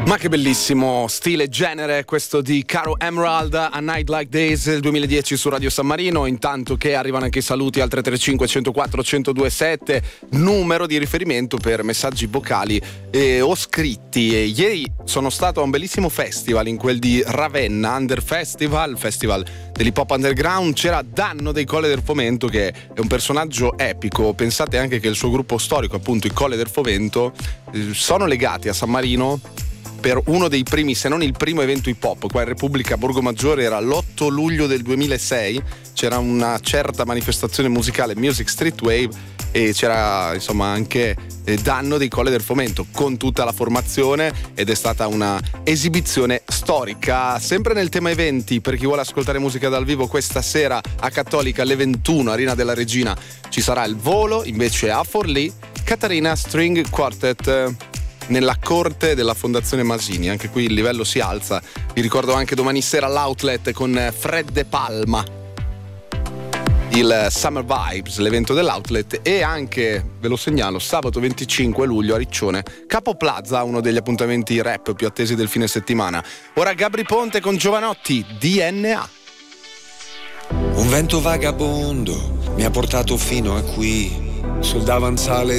Ma che bellissimo stile e genere questo di Caro Emerald, A Night Like This, del 2010 su Radio San Marino. Intanto che arrivano anche i saluti al 335 104 1027, numero di riferimento per messaggi vocali o scritti. E ieri sono stato a un bellissimo festival, in quel di Ravenna, Under Festival, festival dell'hip hop underground. C'era Danno dei Colle del Fomento, che è un personaggio epico. Pensate anche che il suo gruppo storico, appunto i Colle del Fomento, sono legati a San Marino per uno dei primi, se non il primo evento hip hop qua in Repubblica. Borgo Maggiore era l'8 luglio del 2006, c'era una certa manifestazione musicale, Music Street Wave, e c'era insomma anche Danno dei Colle del Fomento con tutta la formazione, ed è stata una esibizione storica. Sempre nel tema eventi, per chi vuole ascoltare musica dal vivo, questa sera a Cattolica alle 21, Arena della Regina, ci sarà il Volo. Invece a Forlì, Catarina String Quartet nella corte della Fondazione Masini. Anche qui il livello si alza. Vi ricordo anche domani sera l'Outlet con Fred De Palma, il Summer Vibes, l'evento dell'Outlet. E anche, ve lo segnalo, sabato 25 luglio a Riccione, Capo Plaza, uno degli appuntamenti rap più attesi del fine settimana. Ora Gabri Ponte con Giovanotti, DNA. Un vento vagabondo mi ha portato fino a qui, sul davanzale